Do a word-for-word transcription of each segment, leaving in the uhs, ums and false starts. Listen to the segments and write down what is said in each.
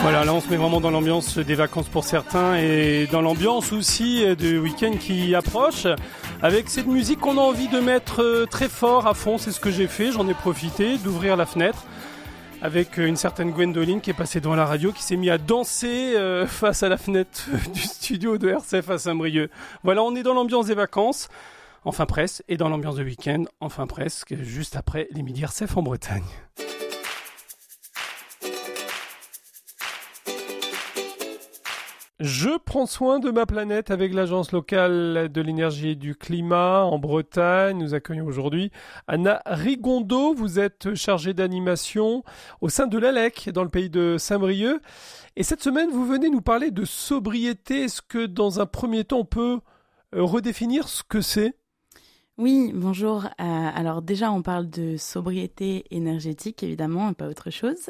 Voilà, là on se met vraiment dans l'ambiance des vacances pour certains et dans l'ambiance aussi du week-end qui approche. Avec cette musique qu'on a envie de mettre très fort à fond, c'est ce que j'ai fait, j'en ai profité d'ouvrir la fenêtre avec une certaine Gwendoline qui est passée devant la radio, qui s'est mise à danser euh, face à la fenêtre du studio de R C F à Saint-Brieuc. Voilà, on est dans l'ambiance des vacances, enfin presque, et dans l'ambiance de week-end, enfin presque, juste après les midis R C F en Bretagne. Je prends soin de ma planète avec l'Agence locale de l'énergie et du climat en Bretagne. Nous accueillons aujourd'hui Anna Rigondeau. Vous êtes chargée d'animation au sein de l'A L E C dans le pays de Saint-Brieuc. Et cette semaine, vous venez nous parler de sobriété. Est-ce que dans un premier temps, on peut redéfinir ce que c'est ? Oui, bonjour. Euh, alors déjà, on parle de sobriété énergétique, évidemment, et pas autre chose.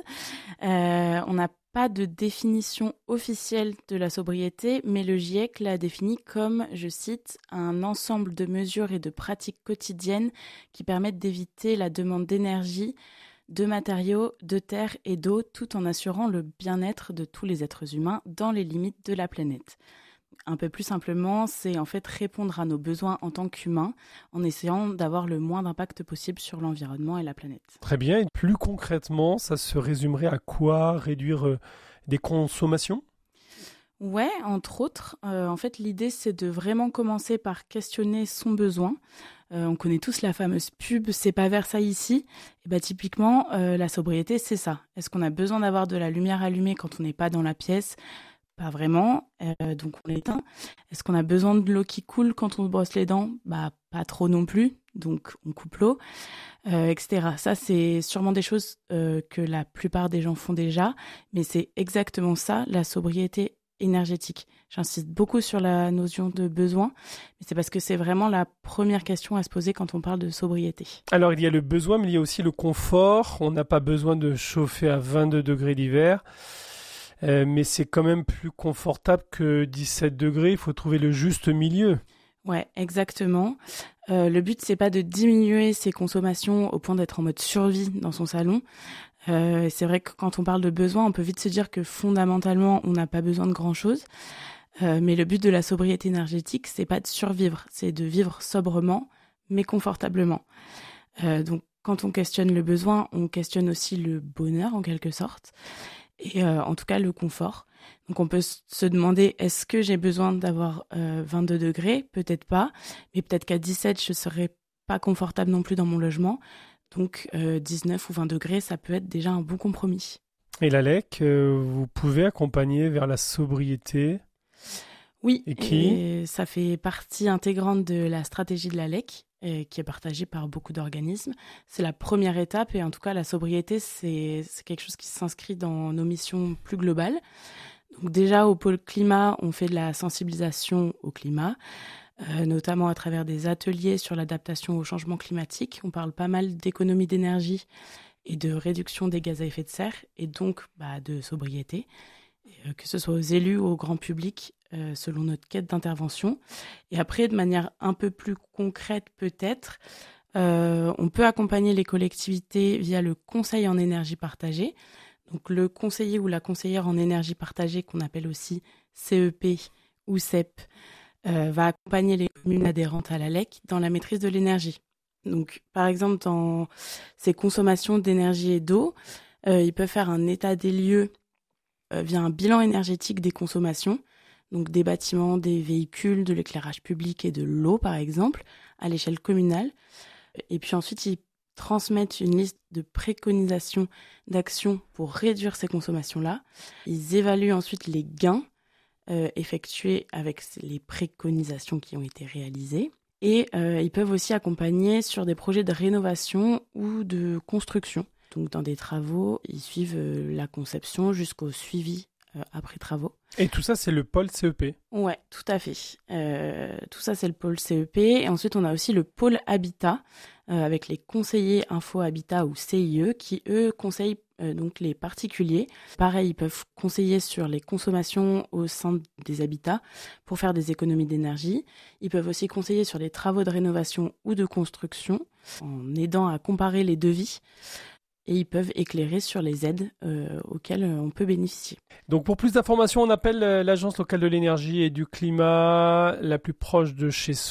Euh, on n'a pas de définition officielle de la sobriété, mais le GIEC l'a définie comme, je cite, un ensemble de mesures et de pratiques quotidiennes qui permettent d'éviter la demande d'énergie, de matériaux, de terre et d'eau, tout en assurant le bien-être de tous les êtres humains dans les limites de la planète. Un peu plus simplement, c'est en fait répondre à nos besoins en tant qu'humains en essayant d'avoir le moins d'impact possible sur l'environnement et la planète. Très bien. Et plus concrètement, ça se résumerait à quoi ? Réduire euh, des consommations ? Ouais, entre autres. Euh, en fait, l'idée, c'est de vraiment commencer par questionner son besoin. Euh, on connaît tous la fameuse pub « C'est pas Versailles ici ». Et bah, typiquement, euh, la sobriété, c'est ça. Est-ce qu'on a besoin d'avoir de la lumière allumée quand on n'est pas dans la pièce ? Pas vraiment, euh, donc on l'éteint. Est-ce qu'on a besoin de l'eau qui coule quand on se brosse les dents ? Bah, pas trop non plus, donc on coupe l'eau, euh, et cetera. Ça, c'est sûrement des choses euh, que la plupart des gens font déjà, mais c'est exactement ça, la sobriété énergétique. J'insiste beaucoup sur la notion de besoin, mais c'est parce que c'est vraiment la première question à se poser quand on parle de sobriété. Alors, il y a le besoin, mais il y a aussi le confort. On n'a pas besoin de chauffer à vingt-deux degrés l'hiver. Euh, mais c'est quand même plus confortable que dix-sept degrés. Il faut trouver le juste milieu. Ouais, exactement. Euh, le but, c'est pas de diminuer ses consommations au point d'être en mode survie dans son salon. Euh, c'est vrai que quand on parle de besoin, on peut vite se dire que fondamentalement, on n'a pas besoin de grand-chose. Euh, mais le but de la sobriété énergétique, c'est pas de survivre, c'est de vivre sobrement, mais confortablement. Euh, donc, quand on questionne le besoin, on questionne aussi le bonheur en quelque sorte. Et euh, en tout cas le confort. Donc on peut se demander, est-ce que j'ai besoin d'avoir euh, vingt-deux degrés ? Peut-être pas, mais peut-être qu'à dix-sept, je ne serais pas confortable non plus dans mon logement. Donc euh, dix-neuf ou vingt degrés, ça peut être déjà un bon compromis. Et l'A L E C, euh, vous pouvez accompagner vers la sobriété ? Oui, et, qui et ça fait partie intégrante de la stratégie de l'A L E C, et qui est partagée par beaucoup d'organismes. C'est la première étape, et en tout cas, la sobriété, c'est, c'est quelque chose qui s'inscrit dans nos missions plus globales. Donc déjà, au pôle climat, on fait de la sensibilisation au climat, euh, notamment à travers des ateliers sur l'adaptation au changement climatique. On parle pas mal d'économie d'énergie et de réduction des gaz à effet de serre, et donc bah, de sobriété, et, euh, que ce soit aux élus ou au grand public, euh, selon notre quête d'intervention. Et après, de manière un peu plus concrète peut-être, euh, on peut accompagner les collectivités via le conseil en énergie partagée. Donc le conseiller ou la conseillère en énergie partagée, qu'on appelle aussi C E P ou C E P, euh, va accompagner les communes adhérentes à l'A L E C dans la maîtrise de l'énergie. Donc, par exemple, dans ces consommations d'énergie et d'eau, euh, ils peuvent faire un état des lieux euh, via un bilan énergétique des consommations, donc des bâtiments, des véhicules, de l'éclairage public et de l'eau, par exemple, à l'échelle communale. Et puis ensuite, ils transmettent une liste de préconisations d'actions pour réduire ces consommations-là. Ils évaluent ensuite les gains euh, effectués avec les préconisations qui ont été réalisées. Et euh, ils peuvent aussi accompagner sur des projets de rénovation ou de construction. Donc dans des travaux, ils suivent euh, la conception jusqu'au suivi euh, après travaux. Et tout ça, c'est le pôle C E P ? Ouais, tout à fait. Euh, tout ça, c'est le pôle C E P. Et ensuite, on a aussi le pôle Habitat, euh, avec les conseillers Info Habitat ou C I E, qui, eux, conseillent euh, donc les particuliers. Pareil, ils peuvent conseiller sur les consommations au sein des habitats pour faire des économies d'énergie. Ils peuvent aussi conseiller sur les travaux de rénovation ou de construction, en aidant à comparer les devis. et ils peuvent éclairer sur les aides euh, auxquelles on peut bénéficier. Donc pour plus d'informations, on appelle l'Agence locale de l'énergie et du climat la plus proche de chez soi.